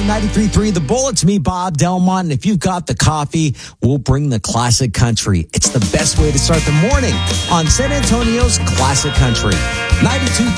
93.3 The Bull. It's me, Bob Delmont. And if you've got the coffee, we'll bring the classic country. It's the best way to start the morning on San Antonio's Classic Country. 92.